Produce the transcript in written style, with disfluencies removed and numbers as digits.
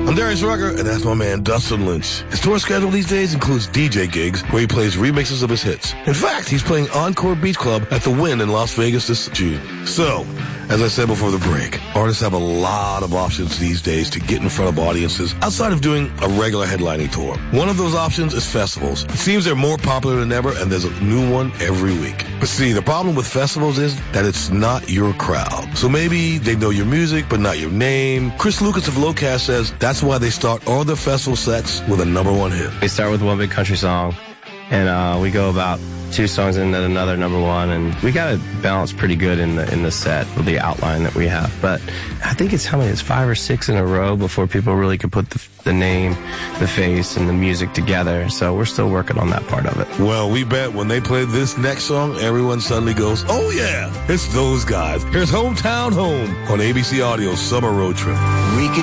I'm Darius Rucker, and that's my man Dustin Lynch. His tour schedule these days includes DJ gigs where he plays remixes of his hits. In fact, he's playing Encore Beach Club at the Wynn in Las Vegas this June. So, as I said before the break, artists have a lot of options these days to get in front of audiences outside of doing a regular headlining tour. One of those options is festivals. It seems they're more popular than ever, and there's a new one every week. But see, the problem with festivals is that it's not your crowd. So maybe they know your music, but not your name. Chris Lucas of Locast says that's why they start all their festival sets with a #1 hit. We start with one big country song, and we go about 2 songs into another #1, and we got it balanced pretty good in the set with the outline that we have. But I think it's 5 or 6 in a row before people really could put the name, the face, and the music together. So we're still working on that part of it. Well, we bet when they play this next song, everyone suddenly goes, oh yeah, it's those guys. Here's Hometown Home on ABC Audio's Summer Road Trip.